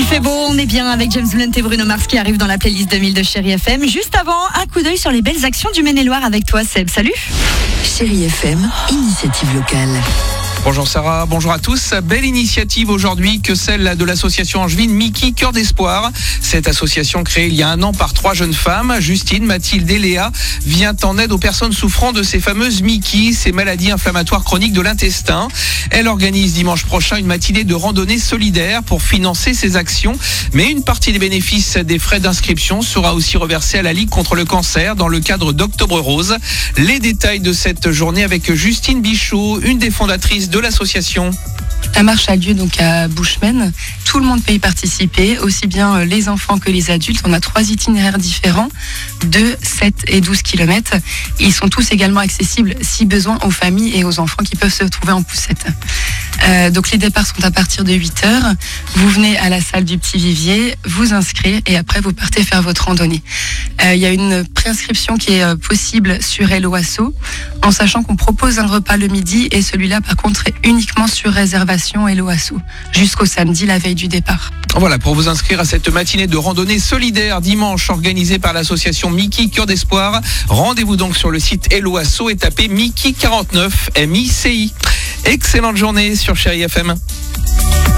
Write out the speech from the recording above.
fait beau, on est bien avec James Blunt et Bruno Mars qui arrivent dans la playlist 2000 de Chérie FM. Juste avant, un coup d'œil sur les belles actions du Maine-et-Loire avec toi, Seb. Salut. Chérie FM, initiative locale. Bonjour Sarah, bonjour à tous. Belle initiative aujourd'hui que celle de l'association angevine Mickey Cœur d'Espoir. Cette association créée il y a 1 an par 3 jeunes femmes, Justine, Mathilde et Léa, vient en aide aux personnes souffrant de ces fameuses Mickey, ces maladies inflammatoires chroniques de l'intestin. Elle organise dimanche prochain une matinée de randonnée solidaire pour financer ses actions. Mais une partie des bénéfices des frais d'inscription sera aussi reversée à la Ligue contre le cancer dans le cadre d'Octobre Rose. Les détails de cette journée avec Justine Bichot, une des fondatrices de l'association. La marche a lieu donc à Bushman. Tout le monde peut y participer, aussi bien les enfants que les adultes. On a 3 itinéraires différents, 2, 7 et 12 km. Ils sont tous également accessibles, si besoin, aux familles et aux enfants qui peuvent se trouver en poussette. Donc les départs sont à partir de 8h. Vous venez à la salle du Petit Vivier, vous inscrire et après vous partez faire votre randonnée. Il y a une préinscription qui est possible sur Hello Asso, en sachant qu'on propose un repas le midi et celui-là par contre est uniquement sur réservation Hello Asso, jusqu'au samedi, la veille du départ. Voilà, pour vous inscrire à cette matinée de randonnée solidaire dimanche organisée par l'association Mickey Cœur d'Espoir, rendez-vous donc sur le site Hello Asso et tapez Mickey 49 MICI. Excellente journée sur Chérie FM.